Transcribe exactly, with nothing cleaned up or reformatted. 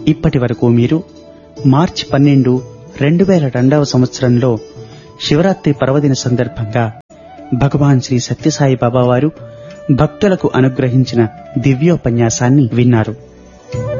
ఇప్పటి వరకు మీరు మార్చి పన్నెండు రెండు వేల రెండవ సంవత్సరంలో శివరాత్రి పర్వదిన సందర్భంగా భగవాన్ శ్రీ సత్యసాయి బాబా వారు భక్తులకు అనుగ్రహించిన దివ్యోపన్యాసాన్ని విన్నారు.